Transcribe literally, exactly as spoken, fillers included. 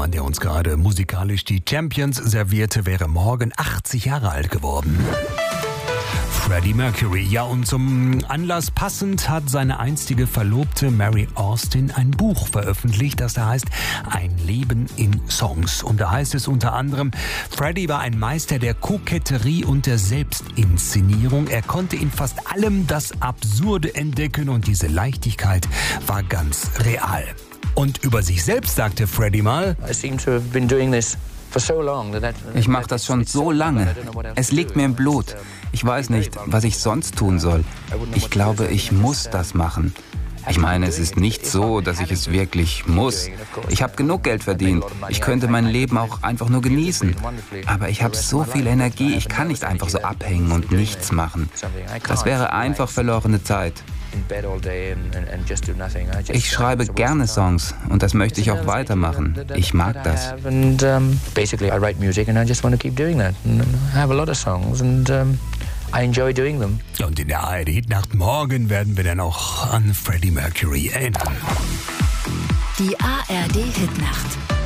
Mann, der uns gerade musikalisch die Champions servierte, wäre morgen achtzig Jahre alt geworden. Freddie Mercury. Ja, und zum Anlass passend hat seine einstige Verlobte Mary Austin ein Buch veröffentlicht, das da heißt Ein Leben in Songs. Und da heißt es unter anderem, Freddie war ein Meister der Koketterie und der Selbstinszenierung. Er konnte in fast allem das Absurde entdecken und diese Leichtigkeit war ganz real. Und über sich selbst sagte Freddie mal, I seem to have been doing this. Ich mache das schon so lange. Es liegt mir im Blut. Ich weiß nicht, was ich sonst tun soll. Ich glaube, ich muss das machen. Ich meine, es ist nicht so, dass ich es wirklich muss. Ich habe genug Geld verdient. Ich könnte mein Leben auch einfach nur genießen. Aber ich habe so viel Energie, ich kann nicht einfach so abhängen und nichts machen. Das wäre einfach verlorene Zeit. Ich schreibe gerne Songs und das möchte ich auch weitermachen. Ich mag das. And um, basically I write music and I just want to keep doing that. And I have a lot of songs and um, I enjoy doing them. Und in der A R D-Hitnacht morgen werden wir dann auch an Freddie Mercury erinnern. Die A R D-Hitnacht.